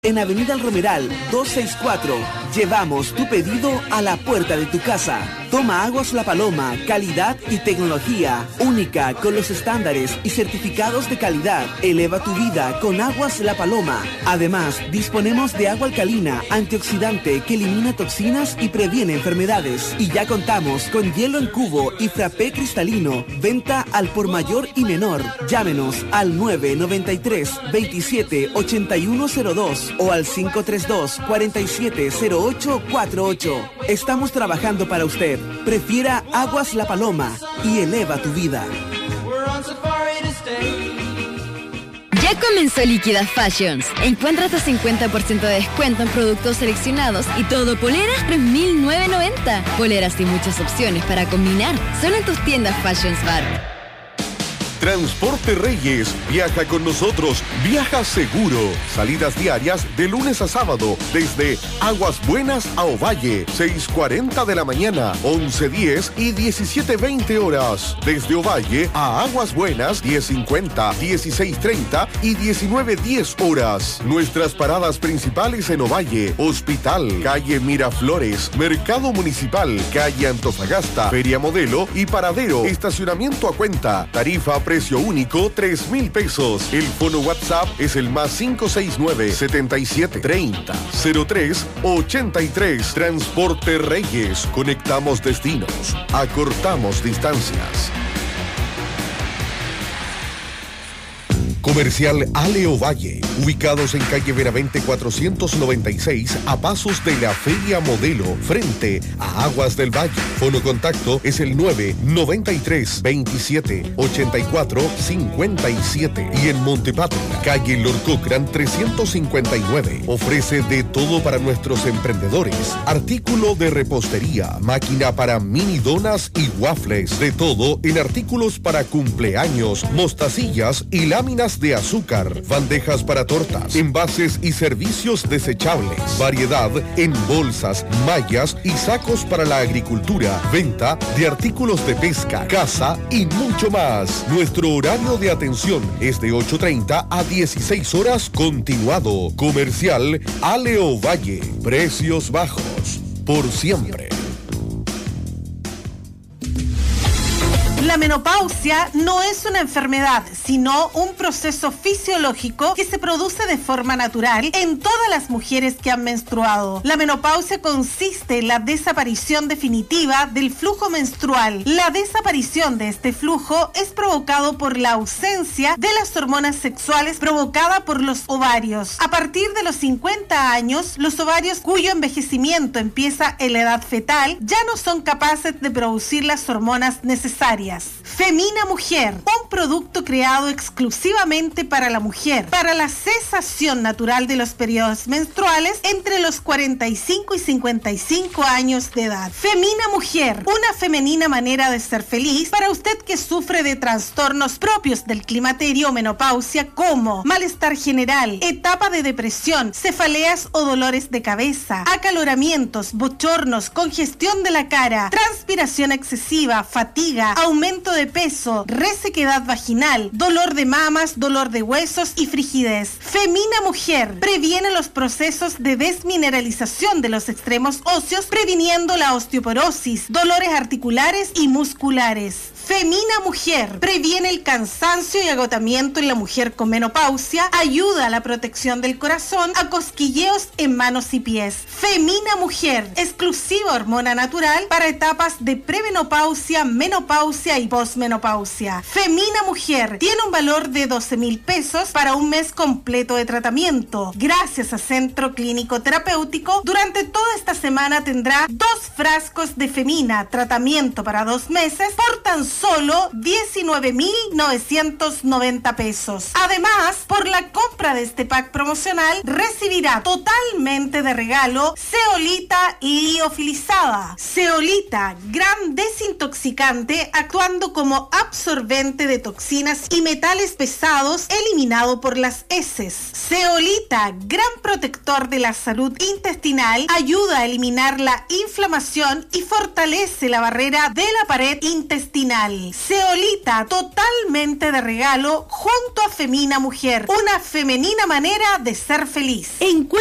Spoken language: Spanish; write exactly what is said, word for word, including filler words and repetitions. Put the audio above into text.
En Avenida El Romeral doscientos sesenta y cuatro, llevamos tu pedido a la puerta de tu casa. Toma Aguas La Paloma, calidad y tecnología, única con los estándares y certificados de calidad. Eleva tu vida con Aguas La Paloma. Además, disponemos de agua alcalina, antioxidante que elimina toxinas y previene enfermedades. Y ya contamos con hielo en cubo y frappé cristalino. Venta al por mayor y menor. Llámenos al nueve nueve tres, veintisiete, ochenta y uno cero dos o al cinco tres dos, cuarenta y siete cero ocho cuarenta y ocho. Estamos trabajando para usted. Prefiera Aguas La Paloma y eleva tu vida. Ya comenzó Líquida Fashions. Encuentra hasta cincuenta por ciento de descuento en productos seleccionados y todo poleras tres mil novecientos noventa. Poleras y muchas opciones para combinar. Solo en tus tiendas Fashions Bar. Transporte Reyes, viaja con nosotros, viaja seguro. Salidas diarias de lunes a sábado, desde Aguas Buenas a Ovalle, seis cuarenta de la mañana, once diez y diecisiete veinte horas. Desde Ovalle a Aguas Buenas, diez cincuenta, dieciséis treinta y diecinueve diez horas. Nuestras paradas principales en Ovalle, Hospital, calle Miraflores, Mercado Municipal, calle Antofagasta, Feria Modelo y Paradero. Estacionamiento a cuenta, tarifa precio único, tres mil pesos. El fono WhatsApp es el más cinco seis nueve, setenta y siete, treinta, cero tres, ochenta y tres. Transporte Reyes. Conectamos destinos. Acortamos distancias. Comercial Ale Ovalle, ubicados en calle Veravente cuatrocientos noventa y seis, a pasos de la Feria Modelo, frente a Aguas del Valle. Fono contacto es el nueve noventa y tres, veintisiete, ochenta y cuatro, cincuenta y siete. Y en Montepatria, calle Lord Cochrane trescientos cincuenta y nueve. Ofrece de todo para nuestros emprendedores. Artículo de repostería, máquina para mini donas y waffles. De todo en artículos para cumpleaños, mostacillas y láminas de azúcar, bandejas para tortas, envases y servicios desechables, variedad en bolsas, mallas y sacos para la agricultura, venta de artículos de pesca, caza y mucho más. Nuestro horario de atención es de ocho treinta a dieciséis horas continuado. Comercial Ale Ovalle, precios bajos por siempre. La menopausia no es una enfermedad, sino un proceso fisiológico que se produce de forma natural en todas las mujeres que han menstruado. La menopausia consiste en la desaparición definitiva del flujo menstrual. La desaparición de este flujo es provocado por la ausencia de las hormonas sexuales provocada por los ovarios. A partir de los cincuenta años, los ovarios cuyo envejecimiento empieza en la edad fetal ya no son capaces de producir las hormonas necesarias. Femina Mujer, un producto creado exclusivamente para la mujer, para la cesación natural de los periodos menstruales entre los cuarenta y cinco y cincuenta y cinco años de edad. Femina Mujer, una femenina manera de ser feliz para usted que sufre de trastornos propios del climaterio o menopausia como malestar general, etapa de depresión, cefaleas o dolores de cabeza, acaloramientos, bochornos, congestión de la cara, transpiración excesiva, fatiga, aumento de peso, resequedad vaginal, dolor de mamas, dolor de huesos y frigidez. Femina Mujer previene los procesos de desmineralización de los extremos óseos, previniendo la osteoporosis, dolores articulares y musculares. Femina Mujer previene el cansancio y agotamiento en la mujer con menopausia, ayuda a la protección del corazón, a cosquilleos en manos y pies. Femina Mujer, exclusiva hormona natural para etapas de premenopausia, menopausia y posmenopausia. Femina Mujer tiene un valor de doce mil pesos para un mes completo de tratamiento. Gracias a Centro Clínico Terapéutico, durante toda esta semana tendrá dos frascos de Femina, tratamiento para dos meses por tan solo diecinueve mil novecientos noventa pesos. Además, por la compra de este pack promocional, recibirá totalmente de regalo Zeolita liofilizada. Zeolita, gran desintoxicante actuando actuando como absorbente de toxinas y metales pesados eliminado por las heces. Zeolita, gran protector de la salud intestinal, ayuda a eliminar la inflamación y fortalece la barrera de la pared intestinal. Zeolita, totalmente de regalo junto a Femina Mujer, una femenina manera de ser feliz. Encuentra